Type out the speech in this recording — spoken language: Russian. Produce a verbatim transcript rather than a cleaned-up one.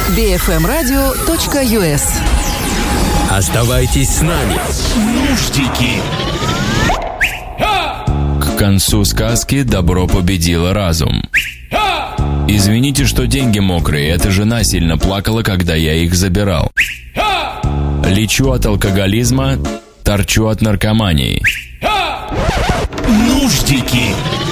би эф эм радио точка ю эс. Оставайтесь с нами. Нуждики. К концу сказки добро победило разум. Извините, что деньги мокрые, эта жена сильно плакала, когда я их забирал. Лечу от алкоголизма, торчу от наркомании. Нуждики.